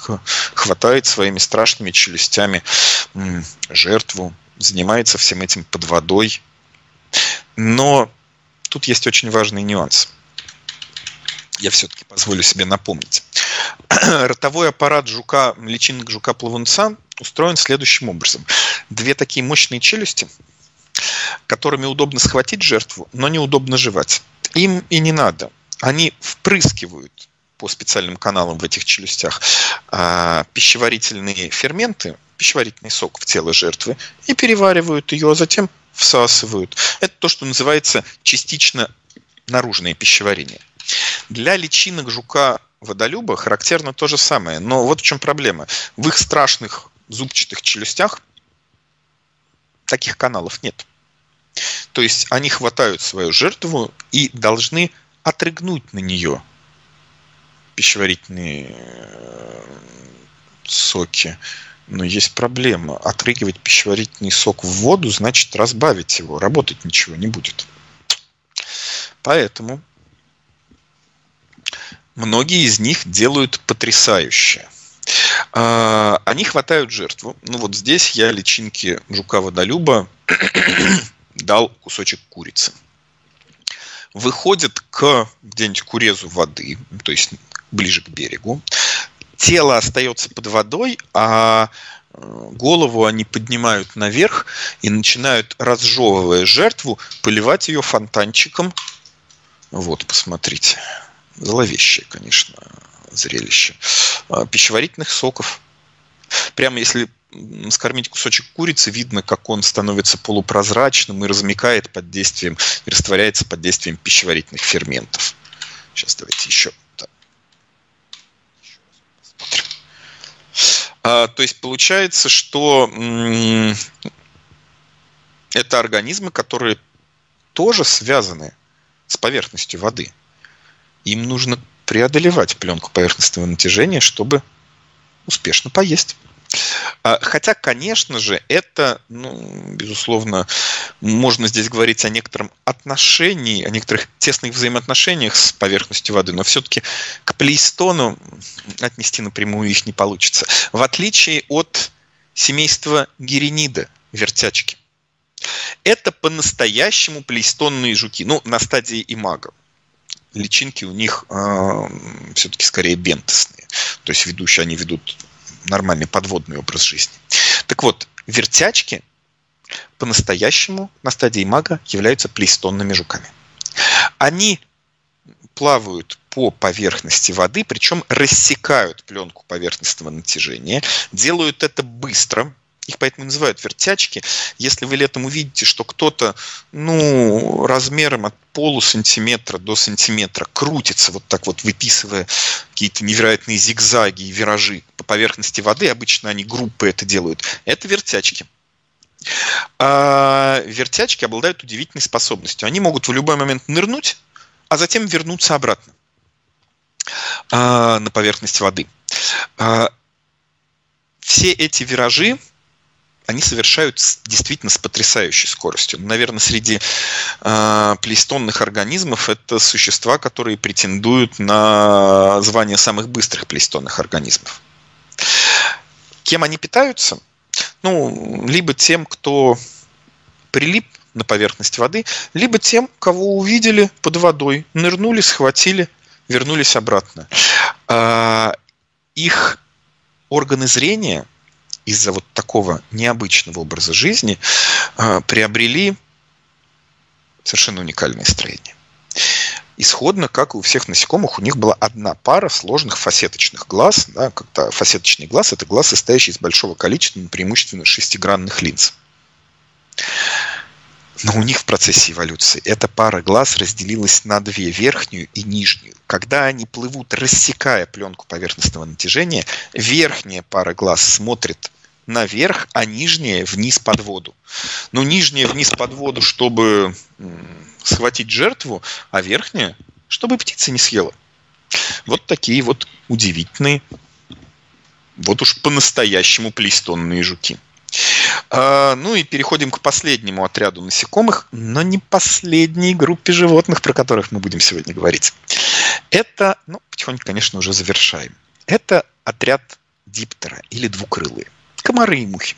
ловко хватает своими страшными челюстями жертву, занимается всем этим под водой. Но тут есть очень важный нюанс. Я все-таки позволю себе напомнить. Ротовой аппарат жука, личинок жука-плавунца устроен следующим образом. Две такие мощные челюсти, которыми удобно схватить жертву, но неудобно жевать. Им и не надо. Они впрыскивают по специальным каналам в этих челюстях пищеварительные ферменты, пищеварительный сок в тело жертвы и переваривают ее, а затем всасывают. Это то, что называется частично наружное пищеварение. Для личинок жука-водолюба характерно то же самое. Но вот в чем проблема. В их страшных зубчатых челюстях таких каналов нет. То есть они хватают свою жертву и должны отрыгнуть на нее пищеварительные соки. Но есть проблема. Отрыгивать пищеварительный сок в воду значит разбавить его. Работать ничего не будет. Поэтому многие из них делают потрясающее. Они хватают жертву. Ну вот здесь я личинке жука-водолюба дал кусочек курицы. Выходят где-нибудь к урезу воды, то есть ближе к берегу. Тело остается под водой, а голову они поднимают наверх и начинают, разжевывая жертву, поливать ее фонтанчиком. Вот, посмотрите. Зловещее, конечно, зрелище. Пищеварительных соков. Прямо если скормить кусочек курицы, видно, как он становится полупрозрачным и размякает под действием, и растворяется под действием пищеварительных ферментов. Сейчас давайте еще посмотрим. То есть получается, что это организмы, которые тоже связаны с поверхностью воды. Им нужно преодолевать пленку поверхностного натяжения, чтобы успешно поесть. Хотя, конечно же, это, безусловно, можно здесь говорить о некотором отношении, о некоторых тесных взаимоотношениях с поверхностью воды, но все-таки к плейстону отнести напрямую их не получится. В отличие от семейства гиринида, вертячки. Это по-настоящему плейстонные жуки, на стадии имаго. Личинки у них все-таки скорее бентосные, то есть они ведут нормальный подводный образ жизни. Так вот, вертячки по-настоящему на стадии имаго являются плейстонными жуками. Они плавают по поверхности воды, причем рассекают пленку поверхностного натяжения, делают это быстро. Их поэтому называют вертячки. Если вы летом увидите, что кто-то, размером от полусантиметра до сантиметра крутится, вот так вот выписывая какие-то невероятные зигзаги и виражи по поверхности воды, обычно они группы это делают, это вертячки. А вертячки обладают удивительной способностью. Они могут в любой момент нырнуть, а затем вернуться обратно на поверхность воды. Все эти виражи они совершают действительно с потрясающей скоростью. Наверное, среди плейстонных организмов это существа, которые претендуют на звание самых быстрых плейстонных организмов. Кем они питаются? Либо тем, кто прилип на поверхность воды, либо тем, кого увидели под водой, нырнули, схватили, вернулись обратно. Их органы зрения из-за вот такого необычного образа жизни приобрели совершенно уникальное строение. Исходно, как и у всех насекомых, у них была одна пара сложных фасеточных глаз. Да, как-то фасеточный глаз – это глаз, состоящий из большого количества, преимущественно шестигранных линз. Но у них в процессе эволюции эта пара глаз разделилась на две, верхнюю и нижнюю. Когда они плывут, рассекая пленку поверхностного натяжения, верхняя пара глаз смотрит наверх, а нижняя вниз под воду. Нижняя вниз под воду, чтобы схватить жертву, а верхняя, чтобы птица не съела. Вот такие вот удивительные, вот уж по-настоящему плейстонные жуки. И переходим к последнему отряду насекомых, но не последней группе животных, про которых мы будем сегодня говорить. Это, потихоньку, конечно, уже завершаем. Это отряд диптера или двукрылые. Комары и мухи.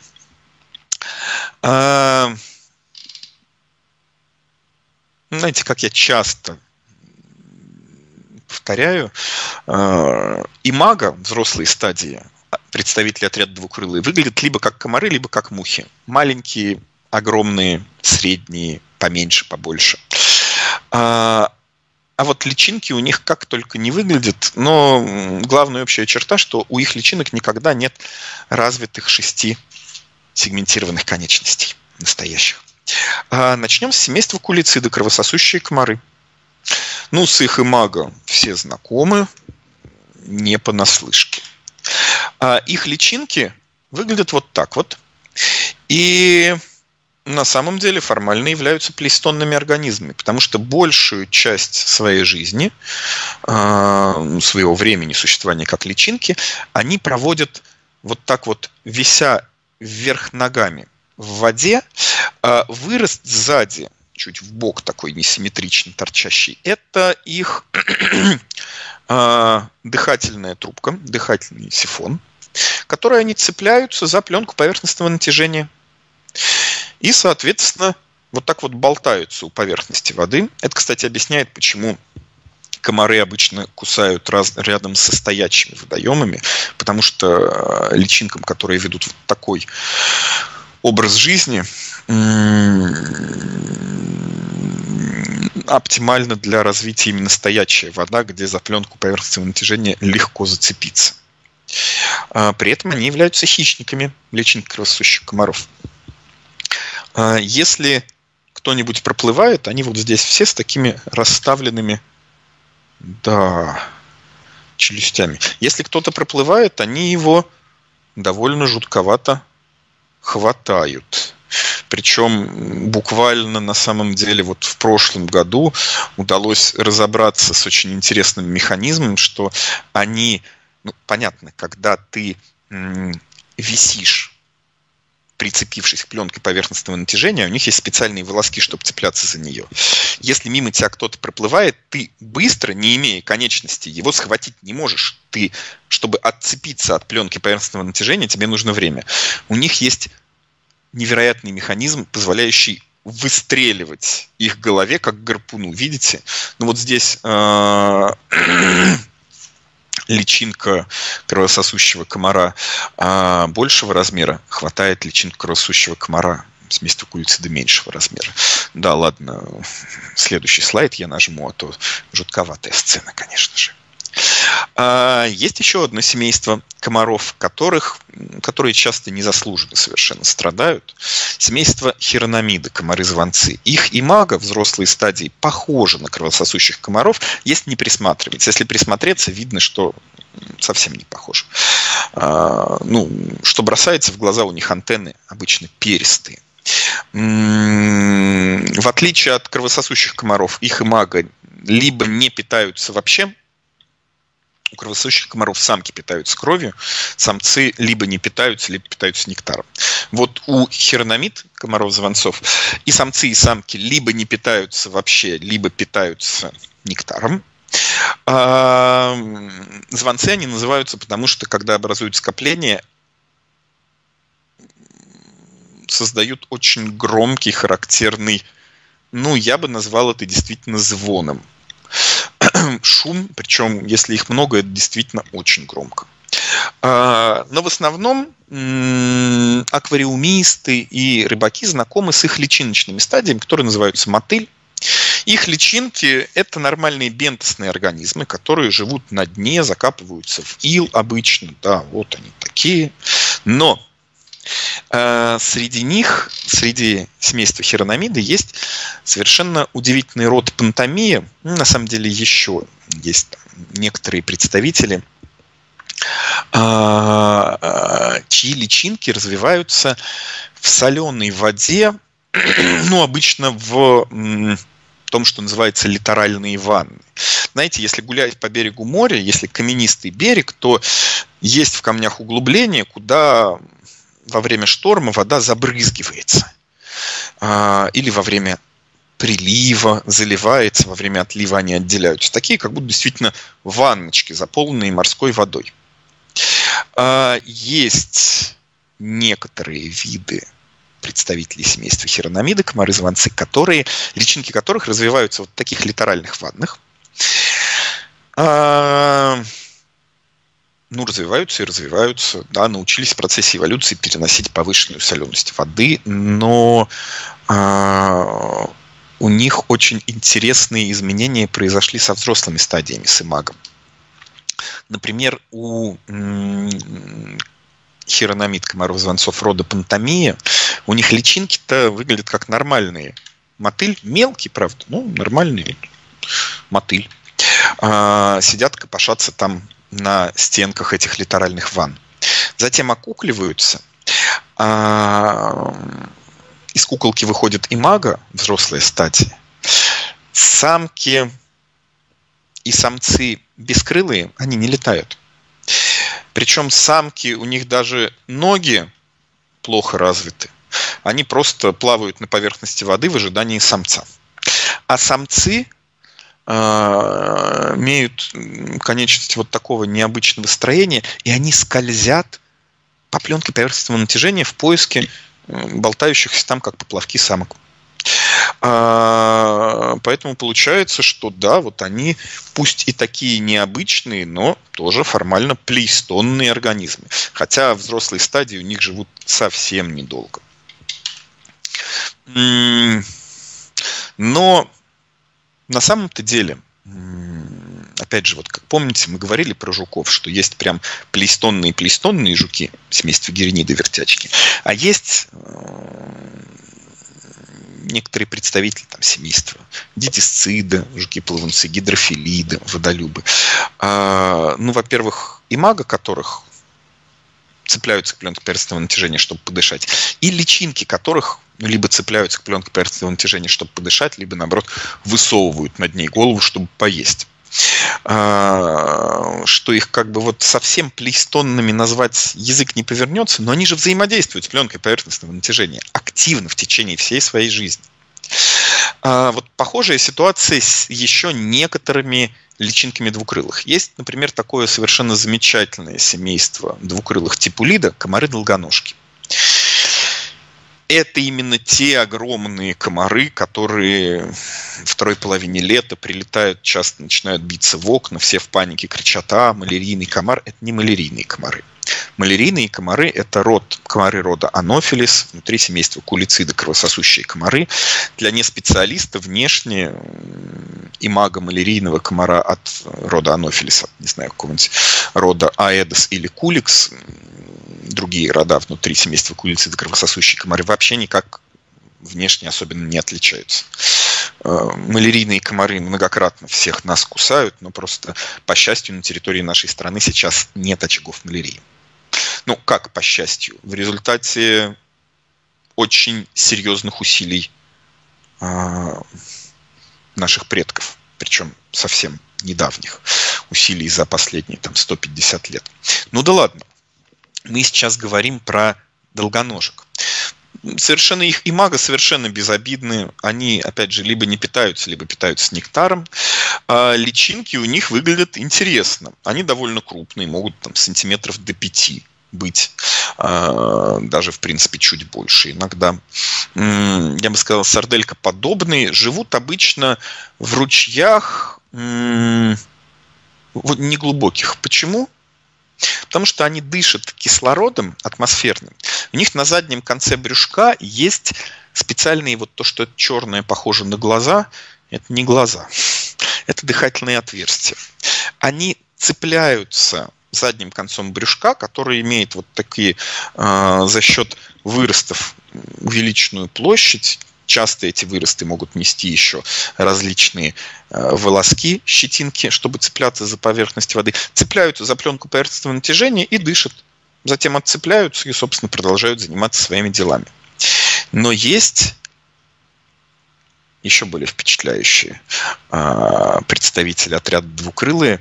Знаете, как я часто повторяю, имаго, взрослые стадии, представители отряда двукрылые, выглядят либо как комары, либо как мухи. Маленькие, огромные, средние, поменьше, побольше. А вот личинки у них как только не выглядят, но главная общая черта, что у их личинок никогда нет развитых 6 сегментированных конечностей настоящих. Начнем с семейства кулициды, кровососущие комары. Ну, с их имаго все знакомы, не понаслышке. Их личинки выглядят вот так вот. И на самом деле формально являются плейстонными организмами, потому что большую часть своей жизни, своего времени существования как личинки, они проводят вот так вот, вися вверх ногами в воде. Вырост сзади, чуть в бок такой несимметрично торчащий, это их дыхательная трубка, дыхательный сифон, который они цепляются за пленку поверхностного натяжения. И, соответственно, вот так вот болтаются у поверхности воды. Это, кстати, объясняет, почему комары обычно кусают рядом со стоячими водоемами, потому что личинкам, которые ведут вот такой образ жизни, оптимально для развития именно стоячая вода, где за пленку поверхностного натяжения легко зацепиться. При этом они являются хищниками, личинки кровососущих комаров. Если кто-нибудь проплывает, они вот здесь все с такими расставленными, челюстями. Если кто-то проплывает, они его довольно жутковато хватают. Причем буквально на самом деле вот в прошлом году удалось разобраться с очень интересным механизмом, что они, понятно, когда ты висишь, прицепившись к пленке поверхностного натяжения, у них есть специальные волоски, чтобы цепляться за нее. Если мимо тебя кто-то проплывает, ты быстро, не имея конечности, его схватить не можешь. Ты, чтобы отцепиться от пленки поверхностного натяжения, тебе нужно время. У них есть невероятный механизм, позволяющий выстреливать их голове, как гарпуну. Видите? Ну вот здесь личинка кровососущего комара большего размера хватает личинку кровососущего комара семейства кулициды меньшего размера. Да, ладно, следующий слайд я нажму, а то жутковатая сцена, конечно же. Есть еще одно семейство комаров, которые часто незаслуженно совершенно страдают. Семейство хирономиды, комары-звонцы. Их имаго, взрослые стадии, похожи на кровососущих комаров, если не присматриваться. Если присмотреться, видно, что совсем не похожи. Что бросается в глаза, у них антенны обычно перистые. В отличие от кровососущих комаров, их имаго либо не питаются вообще. У кровососущих комаров самки питаются кровью, самцы либо не питаются, либо питаются нектаром. Вот у хирономид, комаров-звонцов, и самцы, и самки либо не питаются вообще, либо питаются нектаром. Звонцы они называются, потому что, когда образуют скопление, создают очень громкий, характерный, я бы назвал это действительно звоном. Шум, причем, если их много, это действительно очень громко. Но в основном аквариумисты и рыбаки знакомы с их личиночными стадиями, которые называются мотыль. Их личинки – это нормальные бентосные организмы, которые живут на дне, закапываются в ил обычно. Да, вот они такие. Но среди них, среди семейства хирономиды, есть совершенно удивительный род пантомия. На самом деле еще есть некоторые представители, чьи личинки развиваются в соленой воде, обычно в том, что называется литоральные ванны. Знаете, если гулять по берегу моря, если каменистый берег, то есть в камнях углубления, куда во время шторма вода забрызгивается. Или во время прилива заливается, во время отлива они отделяются. Такие, как будто действительно ванночки, заполненные морской водой. Есть некоторые виды представителей семейства хирономиды, комары-звонцы, личинки которых развиваются в таких литоральных ваннах. Развиваются и развиваются, да, научились в процессе эволюции переносить повышенную соленость воды, но у них очень интересные изменения произошли со взрослыми стадиями, с имагом. Например, у хирономид, комаров-звонцов рода Пантомия, у них личинки-то выглядят как нормальные. Мотыль, мелкий, правда, нормальный мотыль. Сидят, копошатся там на стенках этих литоральных ванн. Затем окукливаются. Из куколки выходит имага, взрослая стадия. Самки и самцы бескрылые, они не летают. Причем самки, у них даже ноги плохо развиты. Они просто плавают на поверхности воды в ожидании самца. А самцы имеют конечности вот такого необычного строения, и они скользят по пленке поверхностного натяжения в поиске болтающихся там, как поплавки, самок. Поэтому получается, что да, вот они, пусть и такие необычные, но тоже формально плейстонные организмы. Хотя взрослые стадии у них живут совсем недолго. Но на самом-то деле, опять же, вот как помните, мы говорили про жуков, что есть прям плейстонные жуки, семейство гириниды, вертячки, а есть некоторые представители там семейства дитисцида, жуки-плавунцы, гидрофилиды, водолюбы. Во-первых, имага которых цепляются к пленке поверхностного натяжения, чтобы подышать, и личинки которых либо цепляются к пленке поверхностного натяжения, чтобы подышать, либо, наоборот, высовывают над ней голову, чтобы поесть. Что их как бы вот совсем плейстонными назвать язык не повернется, но они же взаимодействуют с пленкой поверхностного натяжения активно в течение всей своей жизни. Вот похожая ситуация с еще некоторыми личинками двукрылых. Есть, например, такое совершенно замечательное семейство двукрылых типулида, комары-долгоножки. Это именно те огромные комары, которые в второй половине лета прилетают, часто начинают биться в окна, все в панике кричат: малярийный комар. Это не малярийные комары. Малярийные комары – это комары рода Анофилис, внутри семейства кулицида, кровососущие комары. Для неспециалиста внешне имага малярийного комара от рода Анофилис, не знаю, какого-нибудь рода Аэдес или Куликс, другие рода внутри семейства кулицида, кровососущие комары, вообще никак внешне особенно не отличаются. Малярийные комары многократно всех нас кусают, но просто, по счастью, на территории нашей страны сейчас нет очагов малярии. Как по счастью? В результате очень серьезных усилий наших предков, причем совсем недавних усилий за последние 150 лет. Да ладно. Мы сейчас говорим про долгоножек. Совершенно их имага совершенно безобидны. Они, опять же, либо не питаются, либо питаются нектаром. А личинки у них выглядят интересно. Они довольно крупные, могут сантиметров до 5 быть. Даже, в принципе, чуть больше иногда. Я бы сказал, сарделькоподобные. Живут обычно в ручьях неглубоких. Почему? Потому что они дышат кислородом атмосферным. У них на заднем конце брюшка есть специальные, то, что черное, похоже на глаза, это не глаза, это дыхательные отверстия. Они цепляются задним концом брюшка, который имеет такие за счет выростов увеличенную площадь. Часто эти выросты могут нести еще различные волоски, щетинки, чтобы цепляться за поверхность воды. Цепляются за пленку поверхностного натяжения и дышат. Затем отцепляются и, собственно, продолжают заниматься своими делами. Но есть еще более впечатляющие представители отряда двукрылые.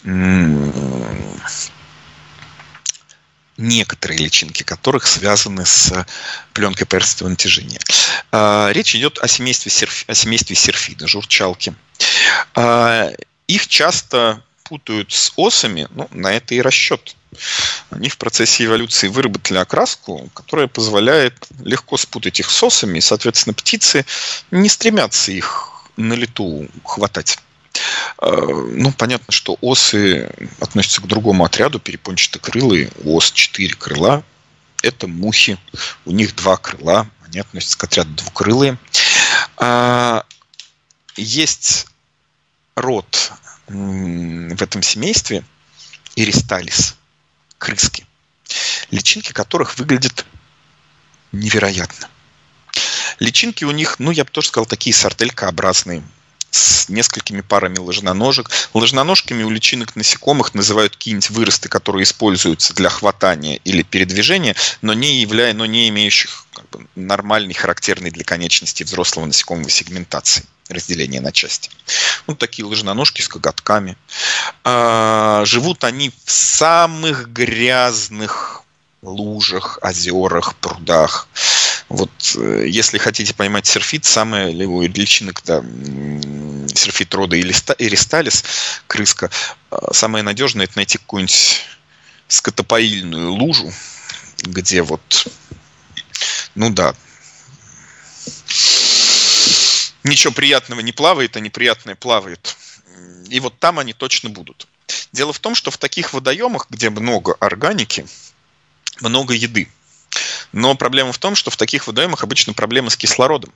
Некоторые личинки которых связаны с пленкой поверхностного натяжения. Речь идет о семействе серфида, журчалки. Их часто путают с осами, ну, на это и расчет. Они в процессе эволюции выработали окраску, которая позволяет легко спутать их с осами, и, соответственно, птицы не стремятся их на лету хватать. Ну, понятно, что осы относятся к другому отряду, перепончатокрылые. У ос 4 крыла. Это мухи. У них 2 крыла. Они относятся к отряду двукрылые. Есть род в этом семействе Иристалис, крыски, личинки которых выглядят невероятно. Личинки у них, ну, я бы тоже сказал, такие сарделькообразные, с несколькими парами ложноножек. Ложноножками у личинок насекомых называют какие-нибудь выросты, которые используются для хватания или передвижения, но не имеющих как бы нормальной, характерной для конечностей взрослого насекомого сегментации, разделения на части. Вот такие ложноножки с коготками. Живут они в самых грязных лужах, озерах, прудах. Вот, если хотите поймать серфит, личинок, да, серфит рода Иристалис, крыска, самое надежное — это найти какую-нибудь скотопоильную лужу, где вот, ну да, ничего приятного не плавает, а неприятное плавает. И вот там они точно будут. Дело в том, что в таких водоемах, где много органики, много еды. Но проблема в том, что в таких водоемах обычно проблема с кислородом.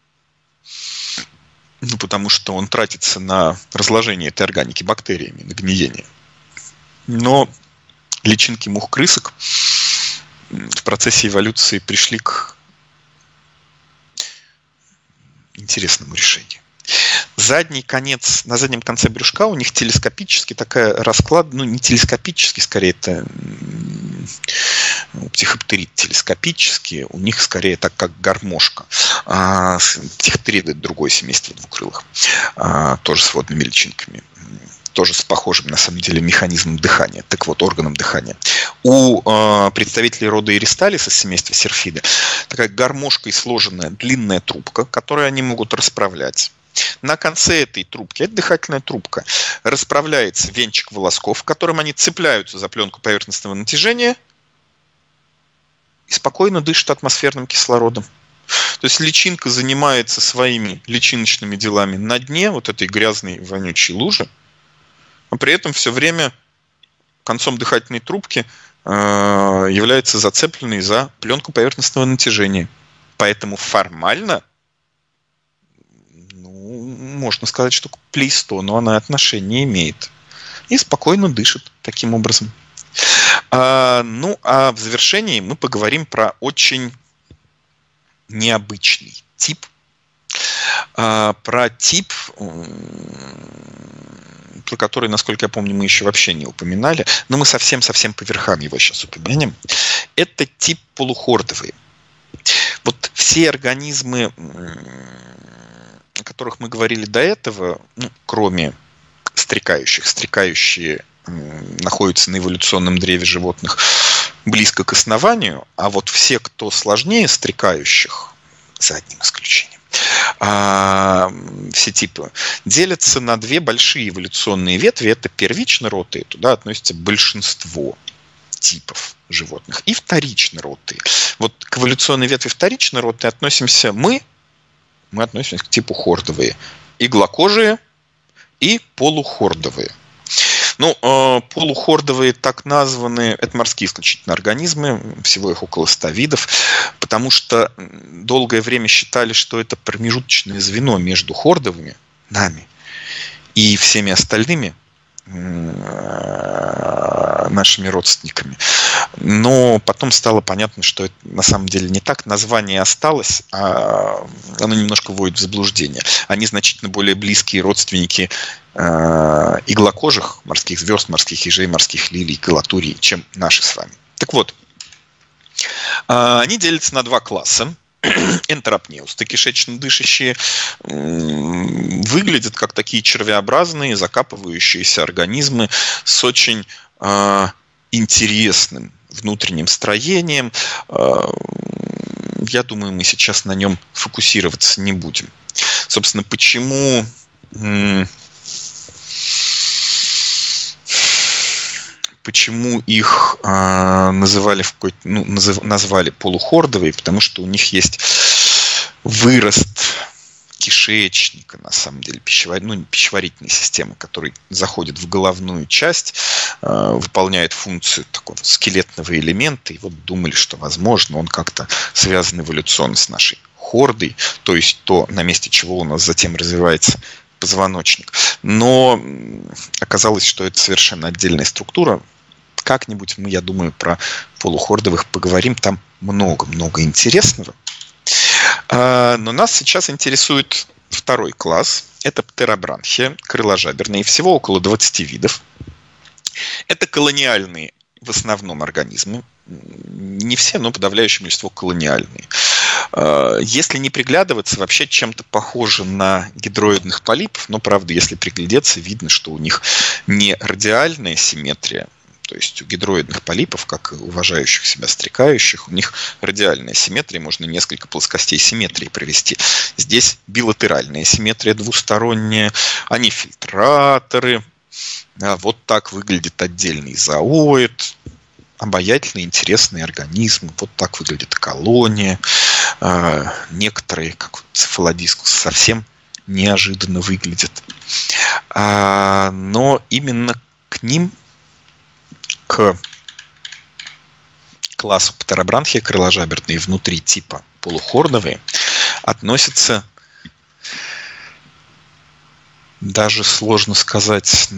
Ну, потому что он тратится на разложение этой органики бактериями, на гниение. Но личинки мух-крысок в процессе эволюции пришли к интересному решению. На заднем конце брюшка у них телескопически такая ну, не телескопически, скорее это птихоптерид телескопически, у них скорее так, как гармошка. Птихоптериды — это другое семейство двукрылых, тоже с водными личинками, тоже с похожим, на самом деле, механизмом дыхания, так вот, органом дыхания. У представителей рода Иристалиса, семейства серфиды, такая гармошкой сложенная длинная трубка, которую они могут расправлять. На конце этой трубки, это дыхательная трубка, расправляется венчик волосков, которым они цепляются за пленку поверхностного натяжения и спокойно дышат атмосферным кислородом. То есть личинка занимается своими личиночными делами на дне вот этой грязной вонючей лужи, а при этом все время концом дыхательной трубки является зацепленной за пленку поверхностного натяжения. Поэтому формально, можно сказать, что к плейстону она отношения имеет. И спокойно дышит таким образом. А в завершении мы поговорим про очень необычный тип. Про тип, про который, насколько я помню, мы еще вообще не упоминали, но мы совсем-совсем по верхам его сейчас упомянем. Это тип полухордовый. Вот все организмы, о которых мы говорили до этого, кроме стрекающие находятся на эволюционном древе животных близко к основанию, а вот все, кто сложнее стрекающих, за одним исключением, все типы делятся на две большие эволюционные ветви. Это первичный род, и туда относится большинство типов животных, и вторичный род. Вот к эволюционной ветви вторичный род относимся мы относимся к типу хордовые, иглокожие и полухордовые. Полухордовые так названы, это морские исключительно организмы, всего их около 100 видов, потому что долгое время считали, что это промежуточное звено между хордовыми, нами, и всеми остальными нашими родственниками. Но потом стало понятно, что это на самом деле не так. Название осталось, а оно немножко вводит в заблуждение. Они значительно более близкие родственники иглокожих, морских звезд, морских ежей, морских лилий, галатурий, чем наши с вами. Так вот, они делятся на два класса. Энтеропнеусты, кишечно-дышащие, выглядят как такие червеобразные, закапывающиеся организмы с очень интересным внутренним строением. Я думаю, мы сейчас на нем фокусироваться не будем. Собственно, почему почему их называли назвали полухордовые, потому что у них есть вырост кишечника, на самом деле, пищеварительной системы, который заходит в головную часть, выполняет функцию такого скелетного элемента, и вот думали, что, возможно, он как-то связан эволюционно с нашей хордой, то есть то, на месте чего у нас затем развивается позвоночник. Но оказалось, что это совершенно отдельная структура. Как-нибудь мы, я думаю, про полухордовых поговорим, там много-много интересного. Но нас сейчас интересует второй класс. Это птеробранхия, крыложаберные. Всего около 20 видов. Это колониальные в основном организмы. Не все, но подавляющее большинство колониальные. Если не приглядываться, вообще чем-то похоже на гидроидных полипов. Но, правда, если приглядеться, видно, что у них не радиальная симметрия. То есть у гидроидных полипов, как и уважающих себя стрекающих, у них радиальная симметрия, можно несколько плоскостей симметрии провести. Здесь билатеральная симметрия двусторонняя, они фильтраторы. Вот так выглядит отдельный зооид, обаятельный, интересный организм. Вот так выглядит колония. Некоторые, как вот цефалодискус, совсем неожиданно выглядят. Но именно к ним, к классу птеробранхия, крыложаберные внутри типа полухордовые, относятся, даже сложно сказать,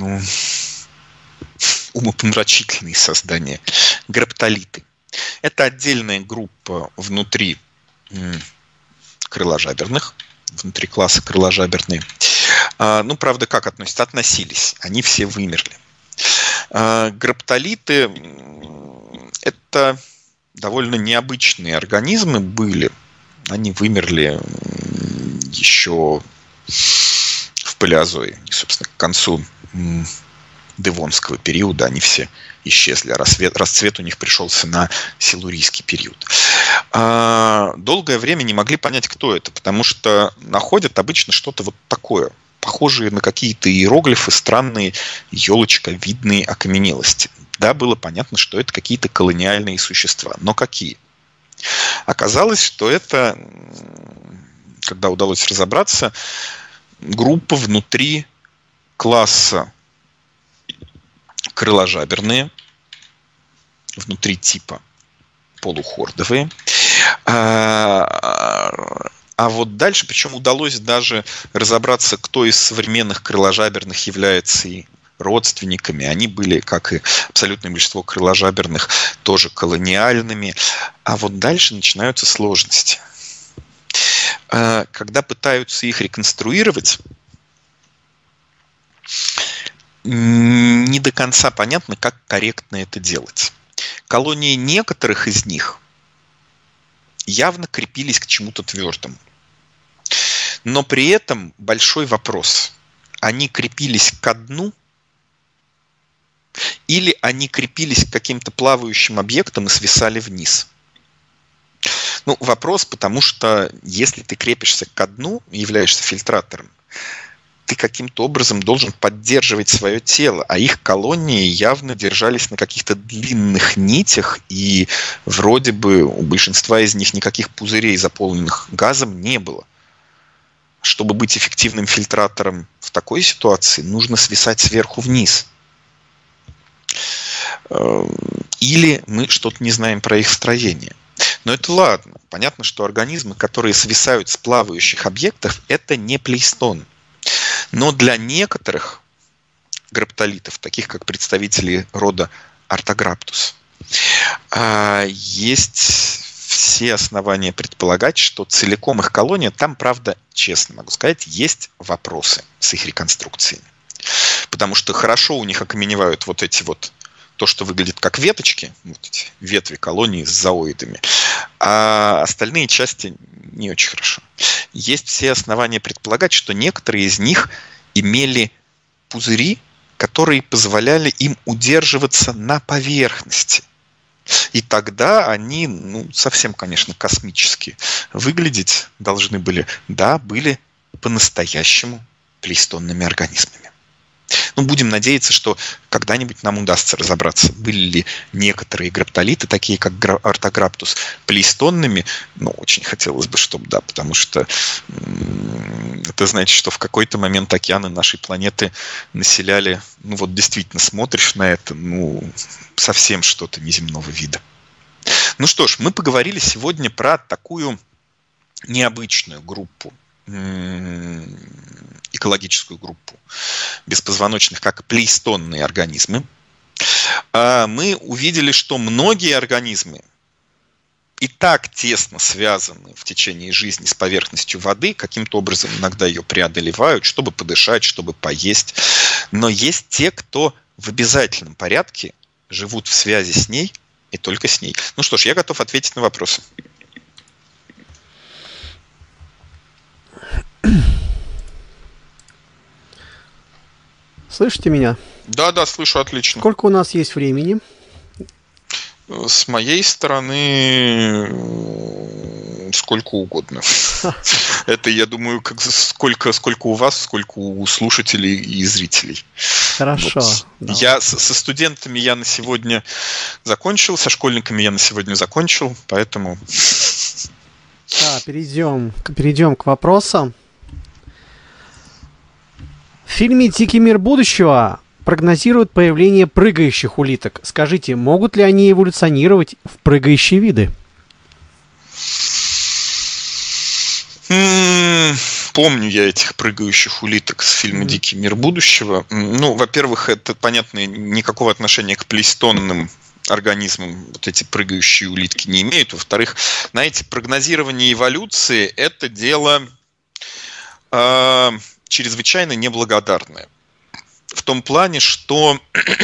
умопомрачительные создания, граптолиты. Это отдельная группа внутри крыложаберных, внутри класса крыложаберные. Правда, как относятся? Относились. Они все вымерли. Граптолиты – это довольно необычные организмы были. Они вымерли еще в палеозое. И, собственно, к концу девонского периода они все исчезли. Расцвет у них пришелся на силурийский период. Долгое время не могли понять, кто это, потому что находят обычно что-то вот такое, похожие на какие-то иероглифы, странные елочковидные окаменелости. Да, было понятно, что это какие-то колониальные существа. Но какие? Оказалось, что это, когда удалось разобраться, группа внутри класса крыложаберные, внутри типа полухордовые. А вот дальше, причем удалось даже разобраться, кто из современных крыложаберных является и родственниками. Они были, как и абсолютное большинство крыложаберных, тоже колониальными. А вот дальше начинаются сложности. Когда пытаются их реконструировать, не до конца понятно, как корректно это делать. Колонии некоторых из них явно крепились к чему-то твердому. Но при этом большой вопрос. Они крепились ко дну или они крепились к каким-то плавающим объектам и свисали вниз? Вопрос, потому что если ты крепишься ко дну и являешься фильтратором, ты каким-то образом должен поддерживать свое тело, а их колонии явно держались на каких-то длинных нитях, и вроде бы у большинства из них никаких пузырей, заполненных газом, не было. Чтобы быть эффективным фильтратором в такой ситуации, нужно свисать сверху вниз. Или мы что-то не знаем про их строение. Но это ладно. Понятно, что организмы, которые свисают с плавающих объектов, это не плейстон. Но для некоторых граптолитов, таких как представители рода Артограптус, есть все основания предполагать, что целиком их колония, там, правда, честно могу сказать, есть вопросы с их реконструкциями. Потому что хорошо у них окаменевают вот эти вот, то, что выглядит как веточки, вот эти ветви колонии с зооидами, а остальные части не очень хорошо. Есть все основания предполагать, что некоторые из них имели пузыри, которые позволяли им удерживаться на поверхности. И тогда они, совсем, конечно, космически выглядеть должны были, да, были по-настоящему плейстонными организмами. Ну, будем надеяться, что когда-нибудь нам удастся разобраться, были ли некоторые граптолиты, такие как ортограптус, плейстонными. Ну, очень хотелось бы, чтобы да, потому что это значит, что в какой-то момент океаны нашей планеты населяли, ну вот действительно смотришь на это, ну, совсем что-то неземного вида. Ну что ж, мы поговорили сегодня про такую необычную группу, экологическую группу беспозвоночных, как плейстонные организмы. Мы увидели, что многие организмы и так тесно связаны в течение жизни с поверхностью воды, каким-то образом иногда ее преодолевают, чтобы подышать, чтобы поесть. Но есть те, кто в обязательном порядке живут в связи с ней и только с ней. Ну что ж, я готов ответить на вопросы. Слышите меня? Да, слышу отлично. Сколько у нас есть времени? С моей стороны, сколько угодно. Это, я думаю, сколько у вас, сколько у слушателей и зрителей. Хорошо. Вот. Да. Со студентами я на сегодня закончил, со школьниками я на сегодня закончил, поэтому... Да, перейдем к вопросам. В фильме «Дикий мир будущего» прогнозируют появление прыгающих улиток. Скажите, могут ли они эволюционировать в прыгающие виды? Помню я этих прыгающих улиток с фильма «Дикий мир будущего». Ну, во-первых, это, понятно, никакого отношения к плейстонным организмам вот эти прыгающие улитки не имеют. Во-вторых, знаете, прогнозирование эволюции – это дело чрезвычайно неблагодарное. В том плане, что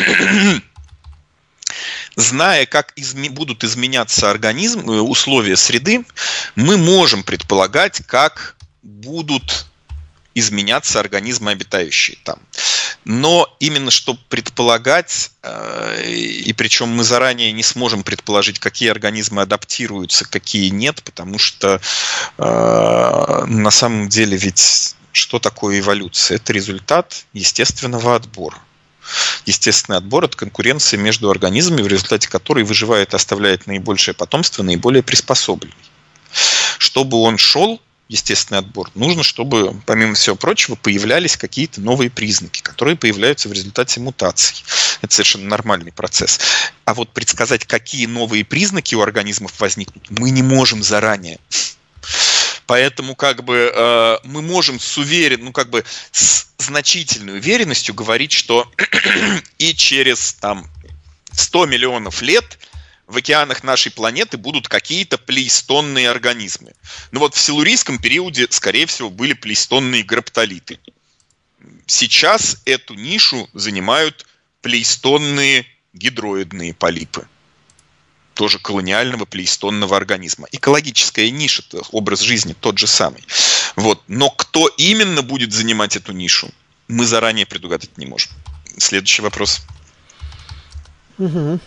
зная, как будут изменяться условия среды, мы можем предполагать, как будут изменяться организмы, обитающие там. Но именно чтобы предполагать, и причем мы заранее не сможем предположить, какие организмы адаптируются, какие нет, потому что на самом деле ведь что такое эволюция? Это результат естественного отбора. Естественный отбор – это конкуренция между организмами, в результате которой выживает и оставляет наибольшее потомство, наиболее приспособленный. Чтобы он шел, естественный отбор, нужно, чтобы, помимо всего прочего, появлялись какие-то новые признаки, которые появляются в результате мутаций. Это совершенно нормальный процесс. А вот предсказать, какие новые признаки у организмов возникнут, мы не можем заранее. Поэтому мы можем с значительной уверенностью говорить, что и через 100 миллионов лет в океанах нашей планеты будут какие-то плейстонные организмы. Ну вот в силурийском периоде, скорее всего, были плейстонные граптолиты. Сейчас эту нишу занимают плейстонные гидроидные полипы. Тоже колониального плейстонного организма. Экологическая ниша, образ жизни тот же самый. Вот. Но кто именно будет занимать эту нишу, мы заранее предугадать не можем. Следующий вопрос. Угу.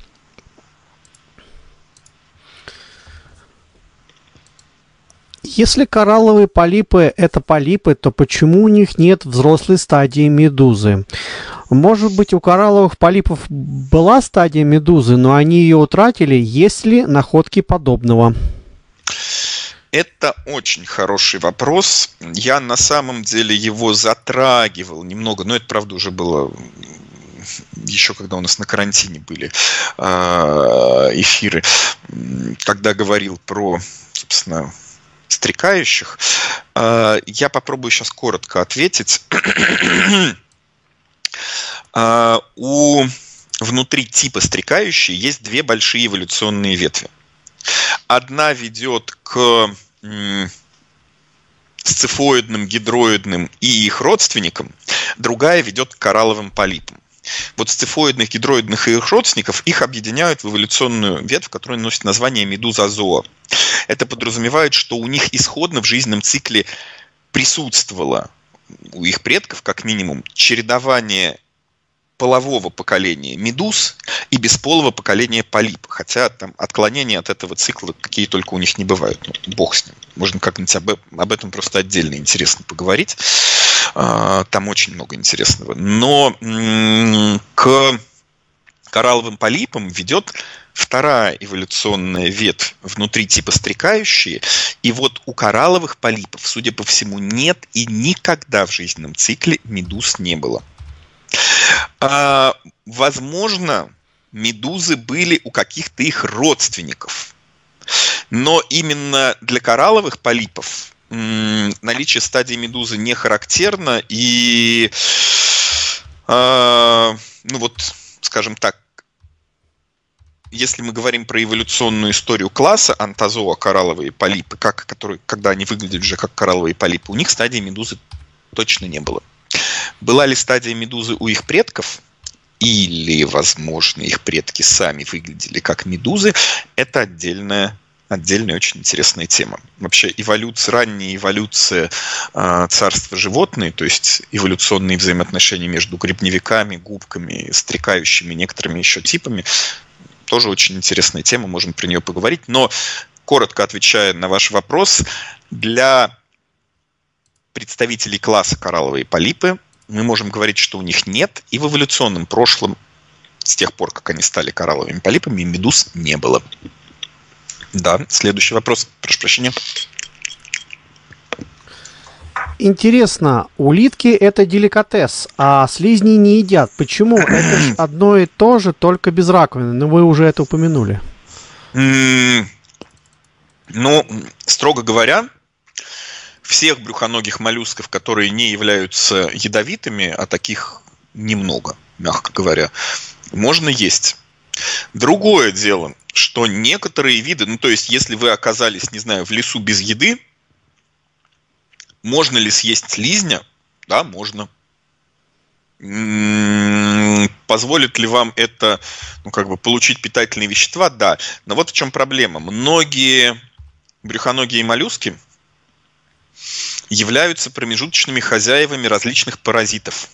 Если коралловые полипы – это полипы, то почему у них нет взрослой стадии медузы? Может быть, у коралловых полипов была стадия медузы, но они ее утратили? Есть ли находки подобного? Это очень хороший вопрос. Я на самом деле его затрагивал немного, но это, правда, уже было еще когда у нас на карантине были эфиры, когда говорил про, собственно, стрекающих. Я попробую сейчас коротко ответить. Внутри типа стрекающей есть две большие эволюционные ветви. Одна ведет к сцифоидным, гидроидным и их родственникам, другая ведет к коралловым полипам. Вот сцифоидных, гидроидных и их родственников их объединяют в эволюционную ветвь, которая носит название медузозоа. Это подразумевает, что у них исходно в жизненном цикле присутствовало у их предков, как минимум, чередование полового поколения медуз и бесполого поколения полип. Хотя там отклонения от этого цикла какие только у них не бывают. Ну, бог с ним. Можно как-нибудь об этом просто отдельно интересно поговорить. Там очень много интересного. Но к коралловым полипам ведет вторая эволюционная ветвь внутри типа стрекающие. И вот у коралловых полипов, судя по всему, нет и никогда в жизненном цикле медуз не было. Возможно, медузы были у каких-то их родственников. Но именно для коралловых полипов наличие стадии медузы не характерно. И, скажем так, если мы говорим про эволюционную историю класса антозоа, коралловые полипы, когда они выглядят уже как коралловые полипы, у них стадии медузы точно не было. Была ли стадия медузы у их предков? Или, возможно, их предки сами выглядели как медузы? Это отдельная очень интересная тема. Вообще ранняя эволюция царства животных, то есть эволюционные взаимоотношения между грибневиками, губками, стрекающими, некоторыми еще типами, тоже очень интересная тема, можем про нее поговорить. Но, коротко отвечая на ваш вопрос, для представителей класса коралловые полипы мы можем говорить, что у них нет, и в эволюционном прошлом, с тех пор, как они стали коралловыми полипами, медуз не было. Да, следующий вопрос. Прошу прощения. Интересно, улитки это деликатес, а слизни не едят. Почему? Это же одно и то же, только без раковины. Но вы уже это упомянули. Строго говоря, всех брюхоногих моллюсков, которые не являются ядовитыми, а таких немного, мягко говоря, можно есть. Другое дело, что некоторые виды, то есть если вы оказались, не знаю, в лесу без еды, можно ли съесть слизня? Да, можно. Позволит ли вам это, получить питательные вещества? Да. Но вот в чем проблема. Многие брюхоногие моллюски являются промежуточными хозяевами различных паразитов.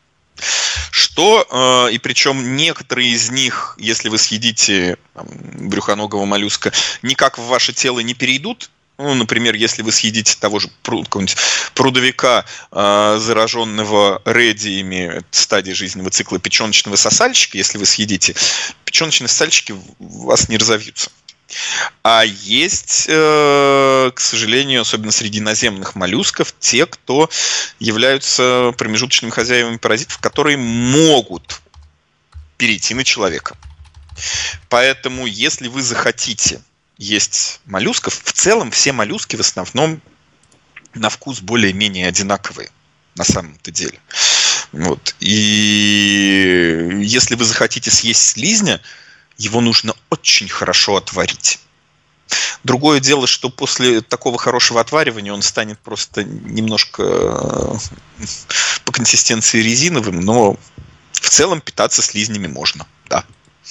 И причем некоторые из них, если вы съедите брюхоногого моллюска, никак в ваше тело не перейдут. Например, если вы съедите того же какого-нибудь прудовика, зараженного редиями стадии жизненного цикла печеночного сосальщика, если вы съедите, печеночные сосальщики у вас не разовьются. А есть, к сожалению, особенно среди наземных моллюсков, те, кто являются промежуточными хозяевами паразитов, которые могут перейти на человека. Поэтому, если вы захотите есть моллюсков, в целом все моллюски в основном на вкус более-менее одинаковые, на самом-то деле. И если вы захотите съесть слизня, его нужно очень хорошо отварить. Другое дело, что после такого хорошего отваривания он станет просто немножко по консистенции резиновым, но в целом питаться слизнями можно, да.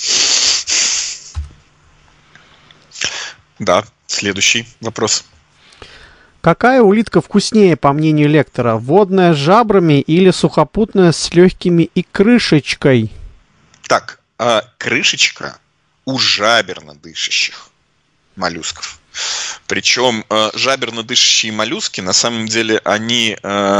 Да, следующий вопрос. Какая улитка вкуснее, по мнению лектора? Водная с жабрами или сухопутная с легкими и крышечкой? Так, крышечка у жаберно дышащих моллюсков. Причем жаберно дышащие моллюски, на самом деле, они,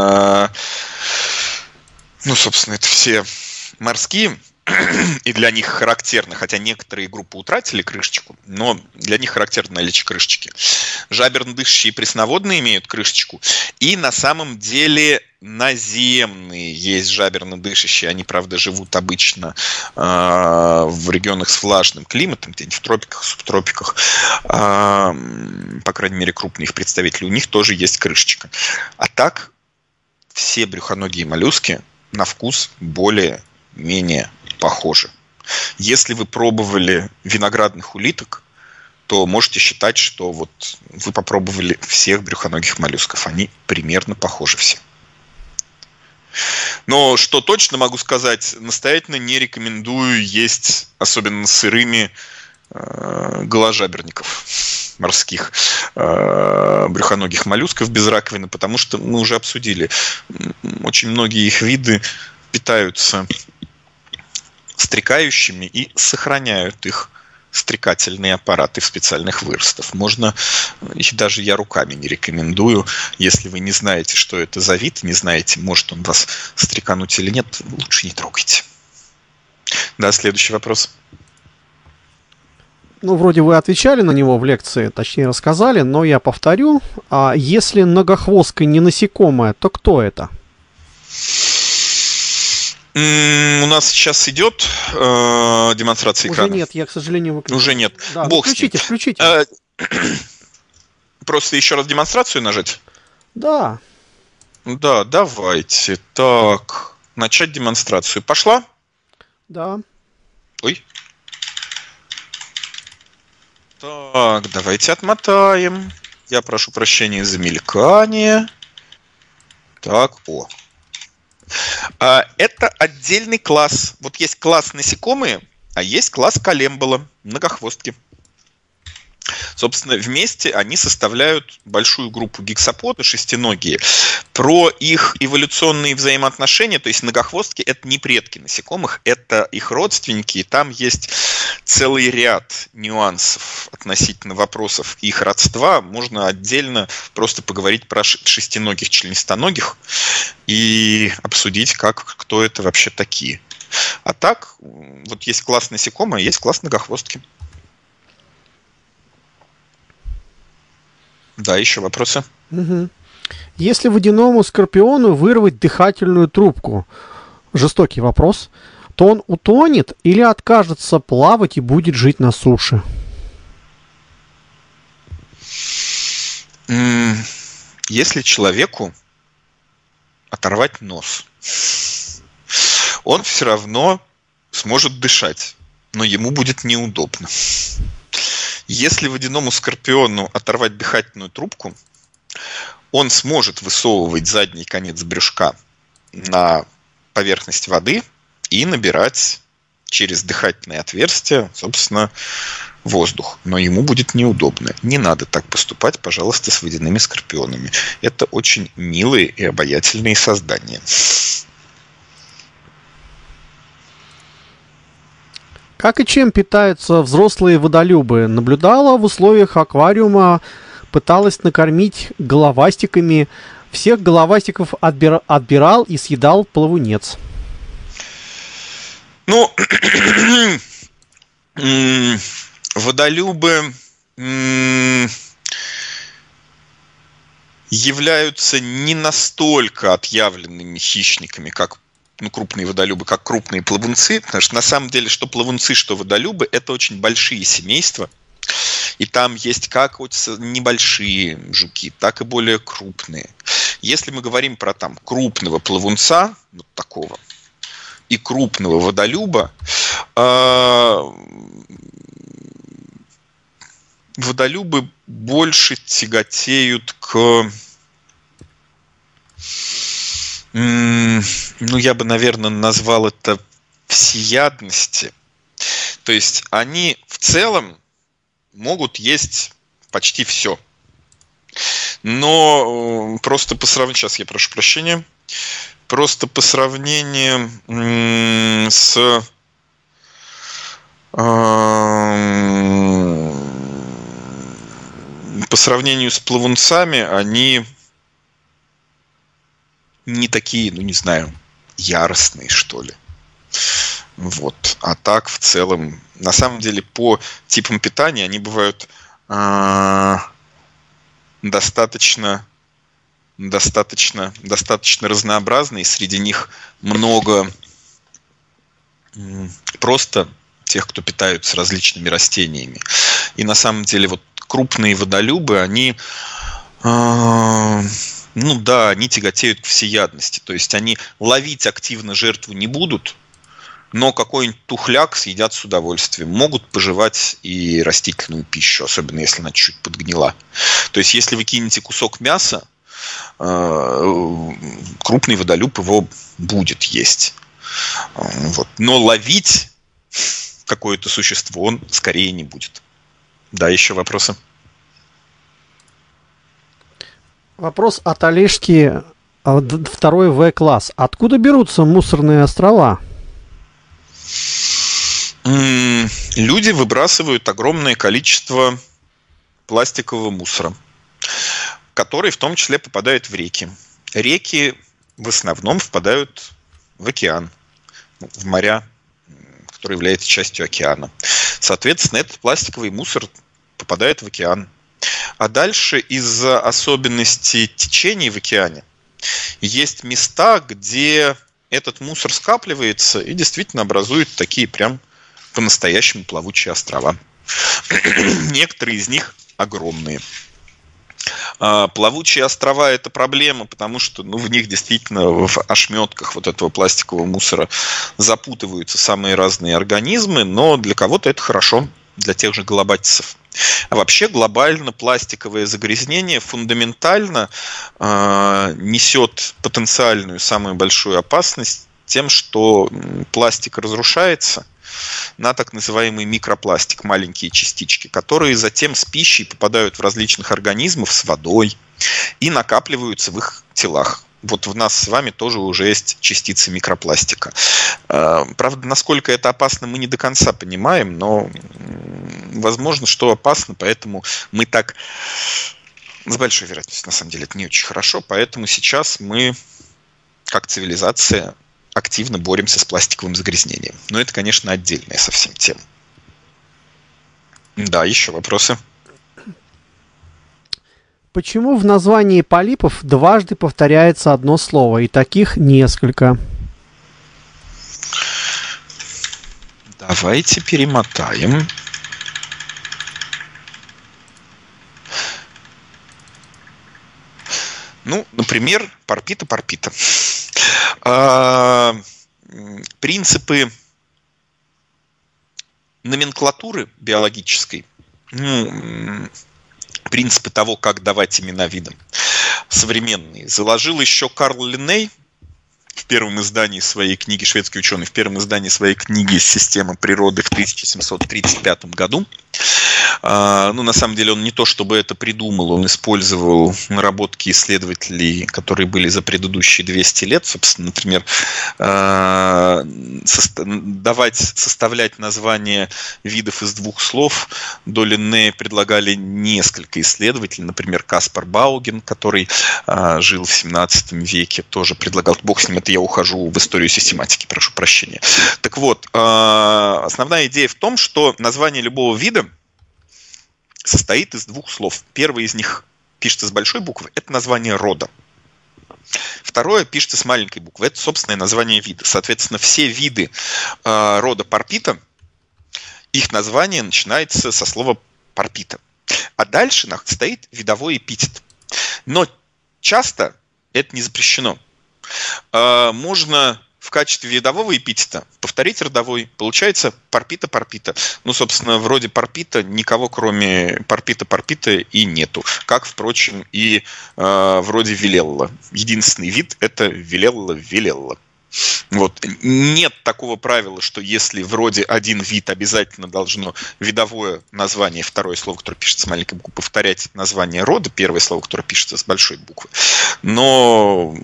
собственно, это все морские, и для них характерно, хотя некоторые группы утратили крышечку, но для них характерно наличие крышечки. Жаберно-дышащие пресноводные имеют крышечку, и на самом деле наземные есть жаберно-дышащие. Они, правда, живут обычно в регионах с влажным климатом, где-нибудь в тропиках, субтропиках. По крайней мере, крупные их представители. У них тоже есть крышечка. А так, все брюхоногие моллюски на вкус более-менее похожи. Если вы пробовали виноградных улиток, то можете считать, что вот вы попробовали всех брюхоногих моллюсков. Они примерно похожи все. Но что точно могу сказать, настоятельно не рекомендую есть, особенно сырыми, голожаберников морских, брюхоногих моллюсков без раковины, потому что мы уже обсудили, очень многие их виды питаются стрекающими и сохраняют их стрекательные аппараты в специальных выростов. Можно, их даже я руками не рекомендую. Если вы не знаете, что это за вид, не знаете, может он вас стрекануть или нет, лучше не трогайте. Да, следующий вопрос. Ну, вроде вы отвечали на него в лекции, точнее рассказали, но я повторю. А если многохвостка не насекомое, то кто это? У нас сейчас идет демонстрация экрана. Уже нет, я, к сожалению, выключил. Уже нет. Да, Бог включите, с ним. включите. Просто еще раз демонстрацию нажать? Да. Да, давайте. Так, начать демонстрацию. Пошла? Да. Ой. Так, давайте отмотаем. Я прошу прощения за мелькание. Так, это отдельный класс. Вот есть класс насекомые, а есть класс колембола, многохвостки. Собственно, вместе они составляют большую группу гексаподы, шестиногие. Про их эволюционные взаимоотношения, то есть многохвостки, это не предки насекомых, это их родственники, и там есть целый ряд нюансов относительно вопросов их родства. Можно отдельно просто поговорить про шестиногих, членистоногих и обсудить, кто это вообще такие. А так, вот есть класс насекомые, есть класс многохвостки. Да, еще вопросы? Угу. Если водяному скорпиону вырвать дыхательную трубку, жестокий вопрос, то он утонет или откажется плавать и будет жить на суше? Если человеку оторвать нос, он все равно сможет дышать, но ему будет неудобно. Если водяному скорпиону оторвать дыхательную трубку, он сможет высовывать задний конец брюшка на поверхность воды и набирать через дыхательное отверстие, собственно, воздух. Но ему будет неудобно. Не надо так поступать, пожалуйста, с водяными скорпионами. Это очень милые и обаятельные создания. Как и чем питаются взрослые водолюбы? Наблюдала в условиях аквариума, пыталась накормить головастиками. Всех головастиков отбирал и съедал плавунец. Ну, водолюбы являются не настолько отъявленными хищниками, как крупные водолюбы, как крупные плавунцы, потому что на самом деле, что плавунцы, что водолюбы, это очень большие семейства, и там есть как небольшие жуки, так и более крупные. Если мы говорим про там крупного плавунца, вот такого, и крупного водолюба, водолюбы больше тяготеют к... Ну, я бы, наверное, назвал это всеядности. То есть они в целом могут есть почти все. Но просто по сравнению... Сейчас я прошу прощения. Просто по сравнению с... По сравнению с плавунцами, они не такие, ну не знаю, яростные, что ли. Вот. А так, в целом, на самом деле, по типам питания они бывают достаточно разнообразные. Среди них много просто тех, кто питаются различными растениями. И на самом деле вот крупные водолюбы, они... Ну да, они тяготеют к всеядности. То есть они ловить активно жертву не будут, но какой-нибудь тухляк съедят с удовольствием. Могут пожевать и растительную пищу, особенно если она чуть подгнила. То есть если вы кинете кусок мяса, крупный водолюб его будет есть. Вот. Но ловить какое-то существо он скорее не будет. Да, еще вопросы? Вопрос от Олежки, 2 В-класс. Откуда берутся мусорные острова? Люди выбрасывают огромное количество пластикового мусора, который в том числе попадает в реки. Реки в основном впадают в океан, в моря, который является частью океана. Соответственно, этот пластиковый мусор попадает в океан. А дальше из-за особенностей течений в океане есть места, где этот мусор скапливается и действительно образует такие прям по-настоящему плавучие острова. Некоторые из них огромные. Плавучие острова – это проблема, потому что в них действительно в ошметках вот этого пластикового мусора запутываются самые разные организмы, но для кого-то это хорошо, для тех же голобатцев. А вообще глобально пластиковое загрязнение фундаментально несет потенциальную самую большую опасность тем, что пластик разрушается на так называемый микропластик, маленькие частички, которые затем с пищей попадают в различных организмов с водой и накапливаются в их телах. Вот в нас с вами тоже уже есть частицы микропластика. Правда, насколько это опасно, мы не до конца понимаем, но возможно, что опасно, поэтому мы так с большой вероятностью, на самом деле, это не очень хорошо, поэтому сейчас мы, как цивилизация, активно боремся с пластиковым загрязнением. Но это, конечно, отдельная совсем тема. Да, еще вопросы? Почему в названии полипов дважды повторяется одно слово, и таких несколько? Давайте перемотаем. Например, порпита. Принципы номенклатуры биологической, принципы того, как давать имена видам, современные, заложил еще Карл Линней в первом издании своей книги, шведский ученый, в первом издании своей книги «Система природы» в 1735 году. На самом деле он не то чтобы это придумал, он использовал наработки исследователей, которые были за предыдущие 200 лет. Собственно, например, составлять названия видов из двух слов до Линнея предлагали несколько исследователей. Например, Каспар Бауген, который жил в 17 веке, тоже предлагал. Бог с ним, это я ухожу в историю систематики, прошу прощения. Так вот, основная идея в том, что название любого вида состоит из двух слов. Первое из них пишется с большой буквы, это название рода. Второе пишется с маленькой буквы, это собственное название вида. Соответственно, все виды рода Порпита, их название начинается со слова Порпита. А дальше стоит видовой эпитет. Но часто это не запрещено. Можно в качестве видового эпитета повторить родовой. Получается Порпита. Собственно, вроде Порпита никого, кроме Порпита и нету. Как, впрочем, и вроде Вилелла. Единственный вид – это Вилелла. Вот. Нет такого правила, что если вроде один вид, обязательно должно видовое название, второе слово, которое пишется с маленькой буквы, повторять название рода, первое слово, которое пишется с большой буквы. Но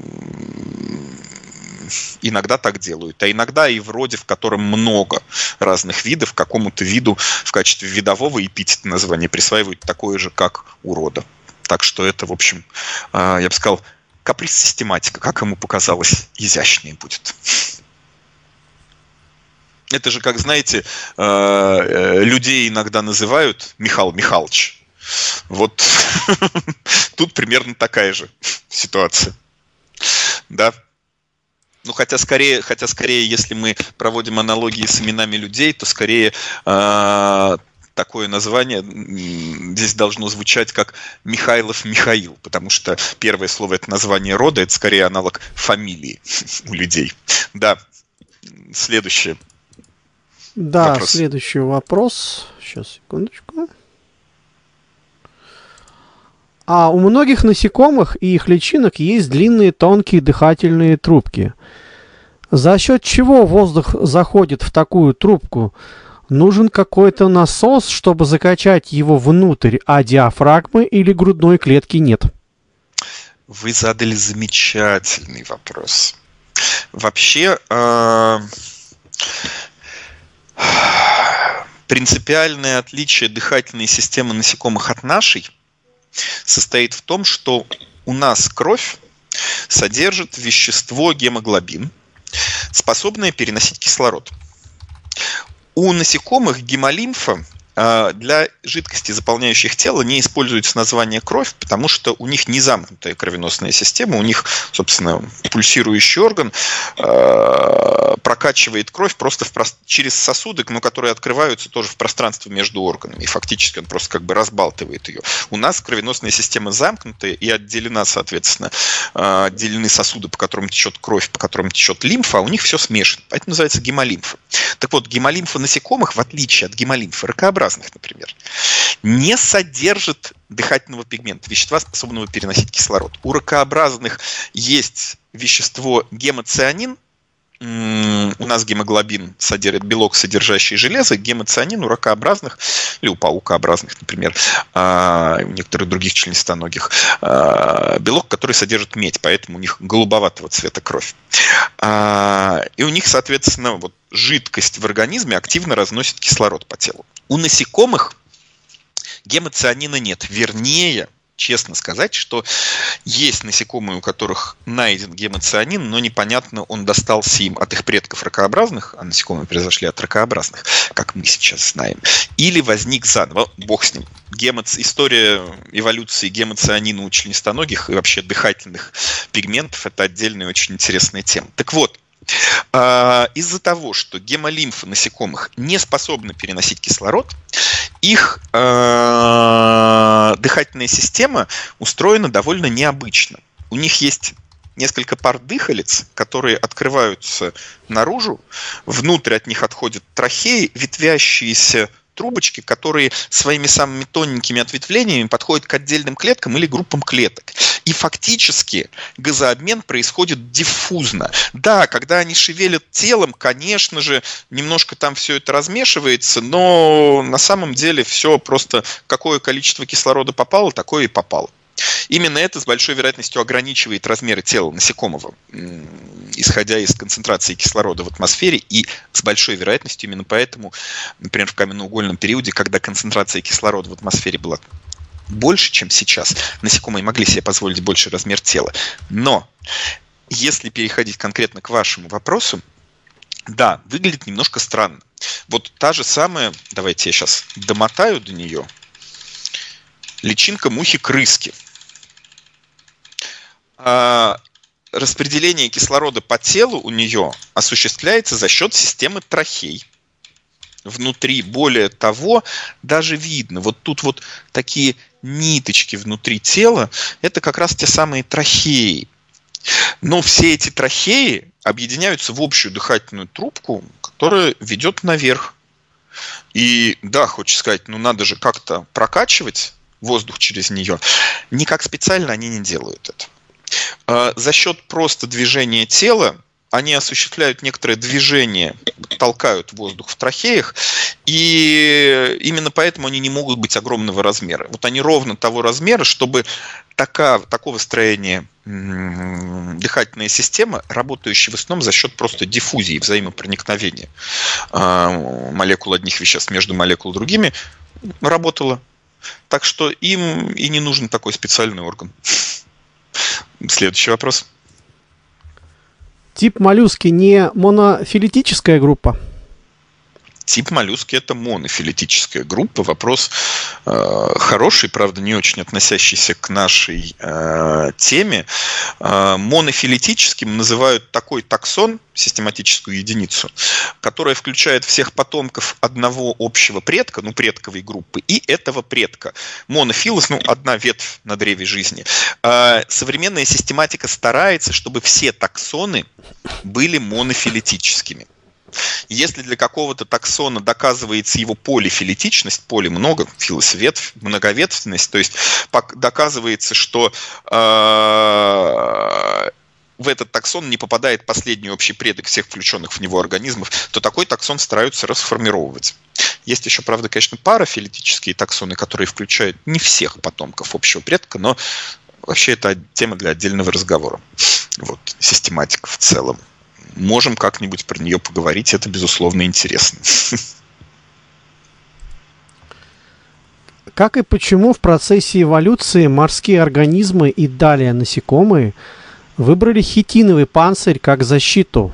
иногда так делают, а иногда и вроде, в котором много разных видов, какому-то виду в качестве видового эпитета названия присваивают такое же, как у рода. Так что это, в общем, я бы сказал, каприз-систематика, как ему показалось, изящнее будет. Это же, как знаете, людей иногда называют Михаил Михайлович. Вот тут примерно такая же ситуация. Да. Хотя скорее, если мы проводим аналогии с именами людей, то скорее такое название здесь должно звучать как Михайлов Михаил, потому что первое слово – это название рода, это скорее аналог фамилии у людей. Да, следующее. Да, вопрос. Следующий вопрос. Сейчас, секундочку. У многих насекомых и их личинок есть длинные тонкие дыхательные трубки. За счет чего воздух заходит в такую трубку? Нужен какой-то насос, чтобы закачать его внутрь, а диафрагмы или грудной клетки нет? Вы задали замечательный вопрос. Вообще, Принципиальное отличие дыхательной системы насекомых от нашей состоит в том, что у нас кровь содержит вещество гемоглобин, способное переносить кислород. У насекомых гемолимфа для жидкостей, заполняющих тело, не используется название кровь, потому что у них не замкнутая кровеносная система, у них, собственно, пульсирующий орган прокачивает кровь просто через сосуды, но которые открываются тоже в пространстве между органами, и фактически он просто как бы разбалтывает ее. У нас кровеносная система замкнутая и отделена, соответственно, отделены сосуды, по которым течет кровь, по которым течет лимфа, а у них все смешано. Это называется гемолимфа. Так вот, гемолимфа насекомых, в отличие от гемолимфы ракообразных, например, не содержит дыхательного пигмента, вещества, способного переносить кислород. У ракообразных есть вещество гемоцианин. У нас гемоглобин содержит белок, содержащий железо. Гемоцианин у ракообразных, или у паукообразных, например, у некоторых других членистоногих, белок, который содержит медь, поэтому у них голубоватого цвета кровь. И у них, соответственно, вот жидкость в организме активно разносит кислород по телу. У насекомых гемоцианина нет. Вернее, честно сказать, что есть насекомые, у которых найден гемоцианин, но непонятно, он достался им от их предков ракообразных, а насекомые произошли от ракообразных, как мы сейчас знаем, или возник заново, бог с ним. История эволюции гемоцианина у членистоногих и вообще дыхательных пигментов – это отдельная очень интересная тема. Так вот, из-за того, что гемолимфа насекомых не способна переносить кислород, их дыхательная система устроена довольно необычно. У них есть несколько пар дыхалиц, которые открываются наружу, внутрь от них отходят трахеи, ветвящиеся трубочки, которые своими самыми тоненькими ответвлениями подходят к отдельным клеткам или группам клеток. И фактически газообмен происходит диффузно. Да, когда они шевелят телом, конечно же, немножко там все это размешивается, но на самом деле все просто какое количество кислорода попало, такое и попало. Именно это с большой вероятностью ограничивает размеры тела насекомого, исходя из концентрации кислорода в атмосфере, и с большой вероятностью именно поэтому, например, в каменноугольном периоде, когда концентрация кислорода в атмосфере была больше, чем сейчас, насекомые могли себе позволить больший размер тела. Но если переходить конкретно к вашему вопросу, да, выглядит немножко странно. Вот та же самая, давайте я сейчас домотаю до нее, личинка мухи-крыски. Распределение кислорода по телу у нее осуществляется за счет системы трахей. Внутри, более того, даже видно, вот тут вот такие ниточки внутри тела, это как раз те самые трахеи. Но все эти трахеи объединяются в общую дыхательную трубку, которая ведет наверх. И да, хочется сказать, ну надо же как-то прокачивать воздух через нее. Никак специально они не делают это. За счет просто движения тела они осуществляют некоторое движение, толкают воздух в трахеях, и именно поэтому они не могут быть огромного размера. Вот они ровно того размера, чтобы такого строения дыхательная система, работающая в основном за счет просто диффузии, взаимопроникновения молекул одних веществ между молекул другими, работала. Так что им и не нужен такой специальный орган. Следующий вопрос. Тип моллюски не монофилетическая группа? Тип моллюски – это монофилетическая группа. Вопрос хороший, правда, не очень относящийся к нашей теме. Монофилетическим называют такой таксон, систематическую единицу, которая включает всех потомков одного общего предка, ну, предковой группы, и этого предка. Монофилос, ну, одна ветвь на древе жизни. Современная систематика старается, чтобы все таксоны были монофилетическими. Если для какого-то таксона доказывается его полифилетичность, поле много, филос ветвь, многоветвенность, то есть доказывается, что в этот таксон не попадает последний общий предок всех включенных в него организмов, то такой таксон стараются расформировать. Есть еще, правда, конечно, парафилетические таксоны, которые включают не всех потомков общего предка, но вообще это тема для отдельного разговора. Вот, систематика в целом. можем как-нибудь про нее поговорить, это, безусловно, интересно. Как и почему в процессе эволюции морские организмы и далее насекомые выбрали хитиновый панцирь как защиту?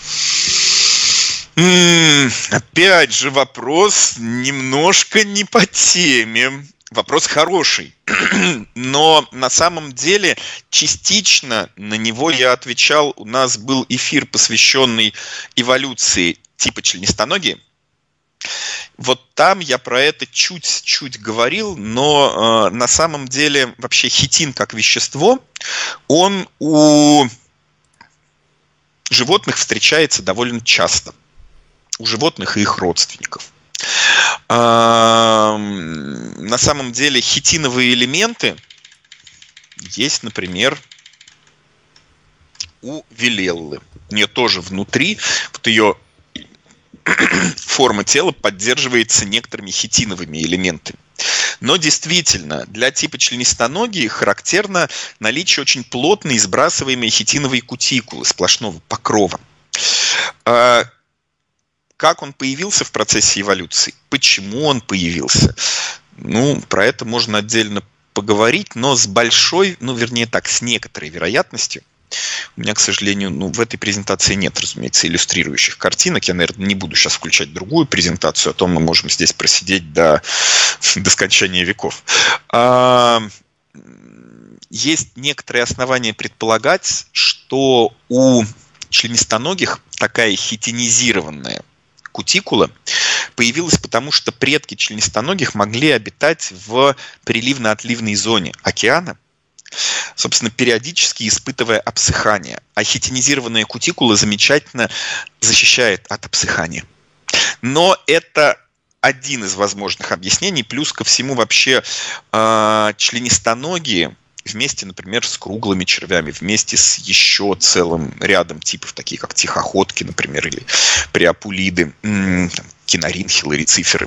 Опять же вопрос немножко не по теме. Вопрос хороший, но на самом деле частично на него я отвечал. У нас был эфир, посвященный эволюции типа членистоногие. Вот там я про это чуть-чуть говорил, но на самом деле вообще хитин как вещество, он у животных встречается довольно часто. У животных и их родственников. На самом деле хитиновые элементы есть, например, у вилеллы. У нее тоже внутри, вот ее форма тела поддерживается некоторыми хитиновыми элементами. Но действительно, для типа членистоногие характерно наличие очень плотной сбрасываемой хитиновой кутикулы, сплошного покрова. Как он появился в процессе эволюции? Почему он появился? Про это можно отдельно поговорить, но с большой, с некоторой вероятностью. У меня, к сожалению, в этой презентации нет, разумеется, иллюстрирующих картинок. Я, наверное, не буду сейчас включать другую презентацию, а то мы можем здесь просидеть до скончания веков. Есть некоторые основания предполагать, что у членистоногих такая хитинизированная кутикула появилась потому, что предки членистоногих могли обитать в приливно-отливной зоне океана, собственно, периодически испытывая обсыхание. А хитинизированная кутикула замечательно защищает от обсыхания. Но это один из возможных объяснений. Плюс ко всему вообще членистоногие вместе, например, с круглыми червями, вместе с еще целым рядом типов, такие как тихоходки, например, или приапулиды, киноринхилы, рециферы,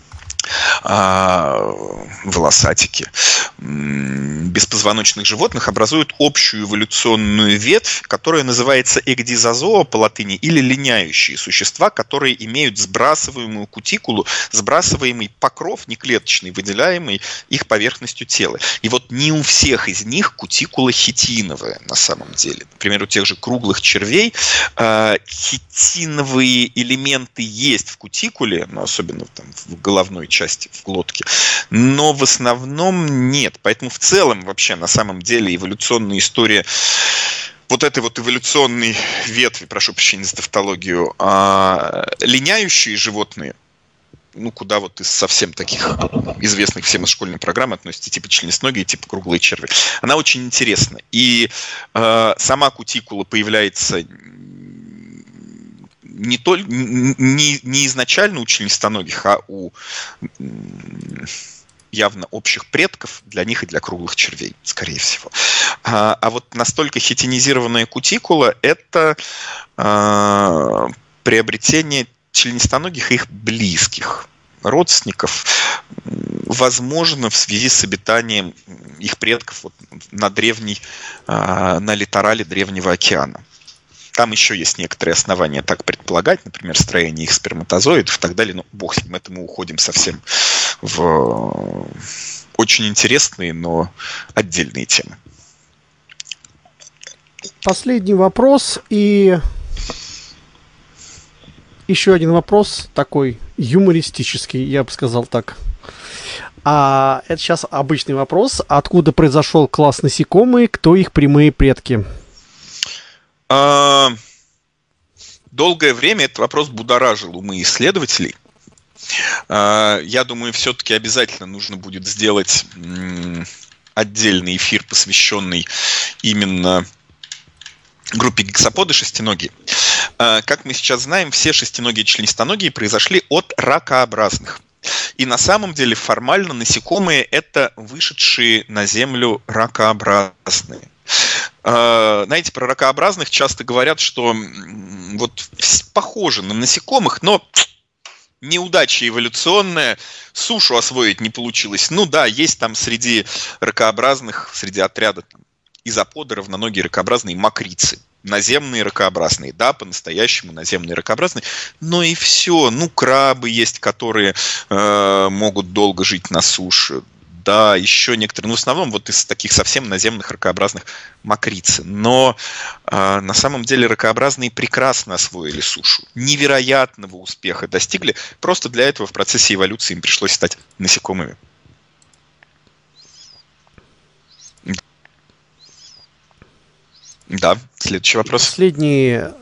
волосатики, беспозвоночных животных образуют общую эволюционную ветвь, которая называется экдизозоа по латыни, или линяющие существа, которые имеют сбрасываемую кутикулу, сбрасываемый покров неклеточный, выделяемый их поверхностью тела. И вот не у всех из них кутикула хитиновая на самом деле. Например, у тех же круглых червей хитиновые элементы есть в кутикуле, особенно в головной части, в глотке, но в основном нет. Поэтому в целом вообще на самом деле эволюционная история вот этой вот эволюционной ветви, прошу прощения за тавтологию, линяющие животные, куда вот из совсем таких известных всем из школьной программы относятся типа членистоногие, типа круглые черви, она очень интересна. И сама кутикула появляется не изначально у членистоногих, а у явно общих предков для них и для круглых червей, скорее всего. А вот настолько хитинизированная кутикула – это приобретение членистоногих и их близких родственников, возможно, в связи с обитанием их предков на литорале Древнего океана. Там еще есть некоторые основания так предполагать, например, строение их сперматозоидов и так далее. Но бог с ним, это мы уходим совсем в очень интересные, но отдельные темы. Последний вопрос и еще один вопрос, такой юмористический, я бы сказал так. Это сейчас обычный вопрос. Откуда произошел класс насекомые, кто их прямые предки? Долгое время этот вопрос будоражил умы исследователей. Я думаю, все-таки обязательно нужно будет сделать отдельный эфир, посвященный именно группе гексаподы шестиногие. Как мы сейчас знаем, все шестиногие членистоногие произошли от ракообразных. И на самом деле формально насекомые – это вышедшие на Землю ракообразные. Знаете, про ракообразных часто говорят, что вот похожи на насекомых, но неудача эволюционная, сушу освоить не получилось. Есть там среди ракообразных, среди отряда изоподы равноногие ракообразные мокрицы. Наземные ракообразные, да, по-настоящему наземные ракообразные. Но и все. Ну, крабы есть, которые могут долго жить на суше. Да, еще некоторые, ну, в основном вот из таких совсем наземных ракообразных мокрицы. Но на самом деле ракообразные прекрасно освоили сушу. Невероятного успеха достигли. Просто для этого в процессе эволюции им пришлось стать насекомыми. Да, следующий вопрос. Последний